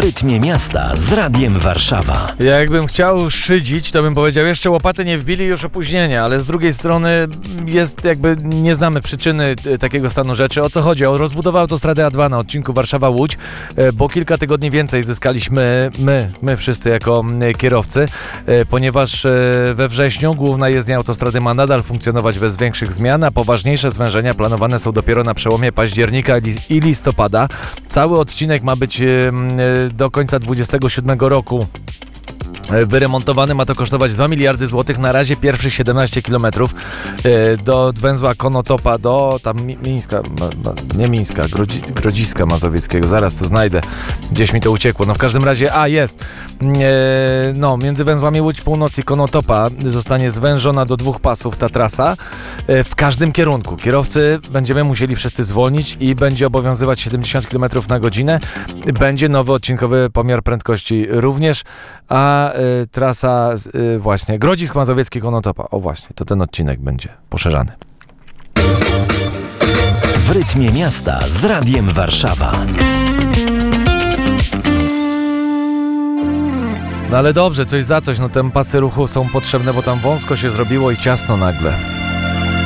rytmie miasta z Radiem Warszawa. Jakbym chciał szydzić, to bym powiedział, jeszcze łopaty nie wbili, już opóźnienia, ale z drugiej strony jest jakby, nie znamy przyczyny takiego stanu rzeczy. O co chodzi? O rozbudowę autostrady A2 na odcinku Warszawa-Łódź, bo kilka tygodni więcej zyskaliśmy my wszyscy jako kierowcy, ponieważ we wrześniu główna jezdnia autostrady ma nadal funkcjonować bez większych zmian, a poważniejsze zwężenia planowane są dopiero na przełomie października i listopada. Cały odcinek ma być do końca 2027 roku wyremontowany, ma to kosztować 2 miliardy złotych. Na razie pierwszych 17 km do węzła Konotopa, do tam Grodziska Mazowieckiego. Zaraz to znajdę. Gdzieś mi to uciekło. No w każdym razie, jest. Między węzłami Łódź Północ i Konotopa zostanie zwężona do 2 pasów ta trasa w każdym kierunku. Kierowcy będziemy musieli wszyscy zwolnić i będzie obowiązywać 70 km na godzinę. Będzie nowy odcinkowy pomiar prędkości również, a trasa właśnie Grodzisk Mazowiecki Konotopa. O właśnie, to ten odcinek będzie poszerzany. W rytmie miasta z Radiem Warszawa. No ale dobrze, coś za coś, te pasy ruchu są potrzebne, bo tam wąsko się zrobiło i ciasno nagle.